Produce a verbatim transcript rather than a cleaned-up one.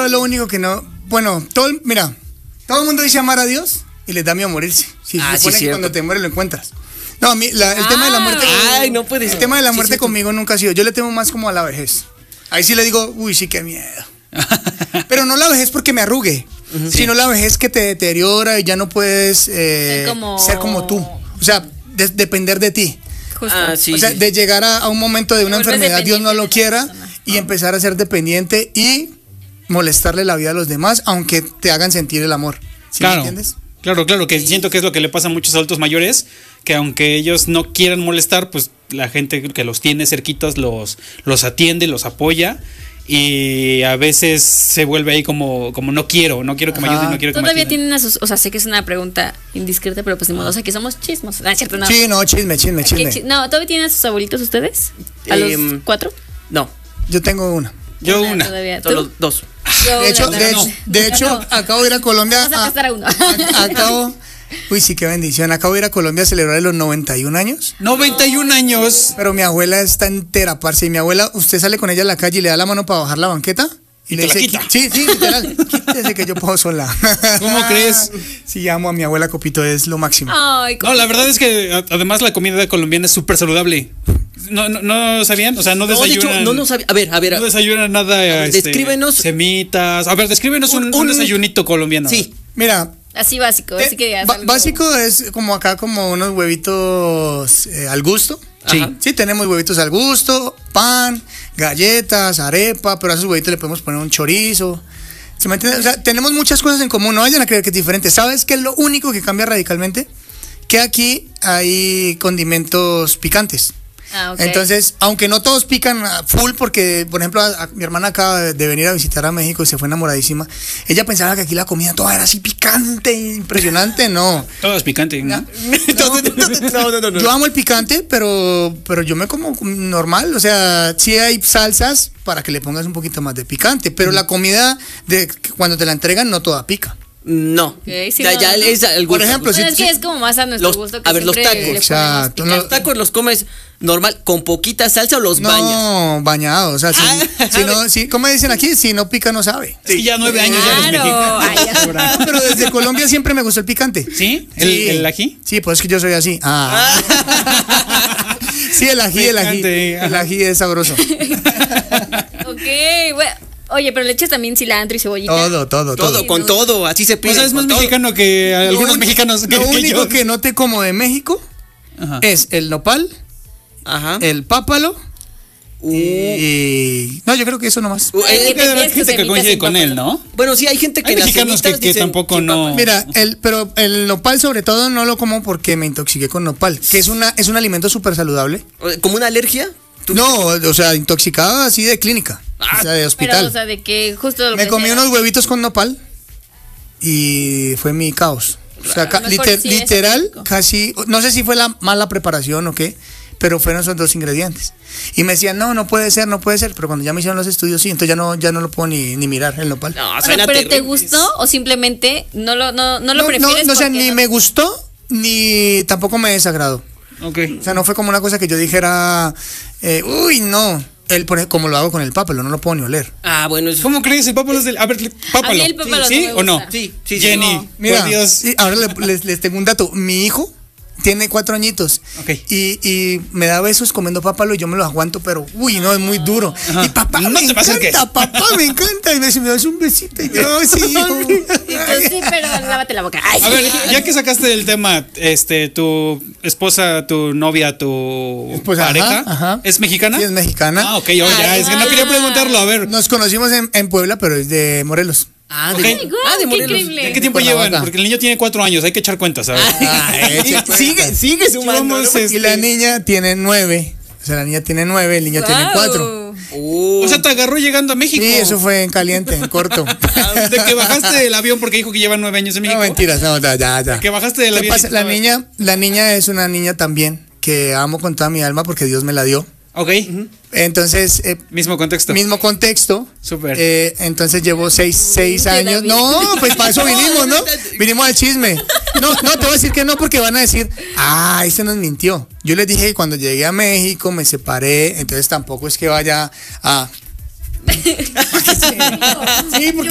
Yo lo único que no, bueno, todo, mira, todo el mundo dice amar a Dios y les da miedo morirse. Si ah, se supone sí, que cuando te mueres lo encuentras. No, a mí, la, el ah, tema de la muerte. Ay, no puede ser. El tema de la muerte sí, conmigo nunca ha sido. Yo le temo más como a la vejez. Ahí sí le digo, uy, sí, qué miedo. Pero no la vejez porque me arrugue, uh-huh, sino sí. la vejez que te deteriora y ya no puedes eh, ser, como... ser como tú. O sea, de, depender de ti. Ah, sí, o sea, sí. de llegar a, a un momento de una enfermedad, Dios no lo quiera, y empezar a ser dependiente y molestarle la vida a los demás, aunque te hagan sentir el amor. ¿Sí claro, me entiendes? Claro, claro, que siento que es lo que le pasa a muchos adultos mayores, que aunque ellos no quieran molestar, pues la gente que los tiene cerquitas los, los atiende, los apoya. Y a veces se vuelve ahí como, como no quiero, no quiero que me ayuden, no quiero que me Todavía tienen a sus, o sea, sé que es una pregunta indiscreta, pero pues de modo, o sea, que somos chismos. No, es cierto, no. Sí, no, chisme, chisme, chisme. Chi- no, ¿todavía tienen a sus abuelitos ustedes? ¿A eh, los cuatro? No. Yo tengo una. Yo una. una. Todavía. ¿Tú? Solo dos. Yo de hecho, una, de, no. hecho, de hecho no. acabo de ir a Colombia. Vamos a prestar a uno. A, acabo, uy, sí, qué bendición. Acabo de ir a Colombia a celebrar los noventa y un años. noventa y un años. Pero mi abuela está entera, parce. Y mi abuela, usted sale con ella a la calle y le da la mano para bajar la banqueta. Y, y le dice, quita. Sí, sí, literal. Quítese que yo puedo sola. ¿Cómo crees? Sí, amo a mi abuela Copito, es lo máximo. Ay, no, la verdad es que además la comida colombiana es súper saludable. No, no, ¿No sabían? O sea, no desayunan. No, de hecho, no, no sabía. A ver, a ver. No desayunan nada. Ver, este, descríbenos. Semitas. A ver, descríbenos un, un, un desayunito colombiano. Sí, mira. Así básico. Así que ba- básico es como acá, como unos huevitos eh, al gusto. Sí. Sí, tenemos huevitos al gusto, pan, galletas, arepa, pero a esos huevitos le podemos poner un chorizo. ¿Se me entiende? O sea, tenemos muchas cosas en común, no vayan a creer que es diferente. ¿Sabes qué es lo único que cambia radicalmente? Que aquí hay condimentos picantes. Ah, okay. Entonces, aunque no todos pican full, porque, por ejemplo, a, a, mi hermana acaba de, de venir a visitar a México y se fue enamoradísima. Ella pensaba que aquí la comida toda era así picante, impresionante. No. Todo es picante, ¿no? No, no, no, no, no. Yo amo el picante, pero, pero yo me como normal. O sea, sí hay salsas para que le pongas un poquito más de picante, pero mm. la comida, de cuando te la entregan, no toda pica. No. Okay, sí, ya, no, ya no. Es el gusto. Por ejemplo, bueno, si, es que es como más a nuestro los, gusto que a ver, los tacos. Exacto. Los tacos los comes normal, con poquita salsa o los no, bañas. No, bañados. O sea, si, ah, si no, si, ¿cómo dicen aquí? Si no pica, no sabe. Sí, ya nueve años claro. ya los mexicanos. Pero desde Colombia siempre me gustó el picante. ¿Sí? ¿El, sí. el ají? Sí, pues es que yo soy así. Ah. Sí, el ají, el ají. El ají es sabroso. Ok, bueno. Oye, pero le echas también cilantro y cebollita. Todo, todo, todo. Todo, sí, con no. todo, así se pide. O sea, es más todo. mexicano que algunos lo mexicanos. Que, lo que único yo. que no te como de México Ajá. es el nopal, Ajá. el pápalo uh. y... No, yo creo que eso nomás. Uh, hay eh, gente que coincide con él, ¿no? Bueno, sí, hay gente que... Hay mexicanos que, que tampoco no... Mira, el, pero el nopal sobre todo no lo como porque me intoxiqué con nopal, que es, una, es un alimento súper saludable. ¿Como una alergia? No, o sea, intoxicado así de clínica. Ah, o sea, de hospital. Pero, o sea, de que justo lo Me que comí sea. unos huevitos con nopal y fue mi caos. O sea, ca- liter- sí literal, casi, no sé si fue la mala preparación o qué, pero fueron esos dos ingredientes. Y me decían, no, no puede ser, no puede ser, pero cuando ya me hicieron los estudios, sí, entonces ya no, ya no lo puedo ni, ni mirar el nopal. No, Bueno, suena pero terrible. ¿te gustó o simplemente no lo, no, no lo no, prefieres? no, o sea, porque ni no- me gustó, ni tampoco me desagradó. Okay. O sea, no fue como una cosa que yo dijera, eh, uy, no. El, por ejemplo, como lo hago con el pápalo, no lo puedo ni oler. Ah, bueno, eso... ¿Cómo crees? El pápalo es del... A ver, pápalo. A mí el pápalo ¿Sí, no ¿sí me o no? gusta. Sí, sí, sí. Jenny, No. Mira, por Dios. sí, ahora le- les, les tengo un dato. Mi hijo tiene cuatro añitos. Ok. Y, y me da besos comiendo pápalo y yo me los aguanto, pero uy, no, es muy duro. Ajá. Y papá, No me te encanta, acerques. papá, me encanta. Y me dice, me das un besito. Y yo, sí, hijo. Entonces, sí, pero lávate la boca. Ay, A sí. ver, ya que sacaste el tema, este, tu esposa, tu novia, tu Pues, ajá, pareja, ajá. ¿es mexicana? Sí, es mexicana. Ah, ok, yo ya, es que no quería preguntarlo, a ver. Nos conocimos en, en Puebla, pero es de Morelos. Ah, de, Ok. Ay, guau, ah, de qué Morelos. increíble. ¿De qué tiempo Cuernavaca. llevan? Porque el niño tiene cuatro años, hay que echar cuentas, ¿sabes? Ah, eche Y sigue, sigue sumando. Vamos, ¿no? este- Y la niña tiene nueve. O sea, la niña tiene nueve, el niño tiene Guau. cuatro. Uh, O sea, te agarró llegando a México. Sí, eso fue en caliente, en corto. De que bajaste del avión porque dijo que lleva nueve años en México. No, mentiras, no, ya, ya. ya. Que bajaste del ¿Qué avión. pasa? La niña, la niña es una niña también que amo con toda mi alma porque Dios me la dio. Ok, Entonces, eh, mismo contexto. mismo contexto. Súper. Eh, entonces llevo seis, seis Qué años. David. No, pues para eso vinimos, ¿no? Vinimos al chisme. No, no, te voy a decir que no porque van a decir, ah, este nos mintió. Yo les dije que cuando llegué a México me separé, entonces tampoco es que vaya a... Sí, porque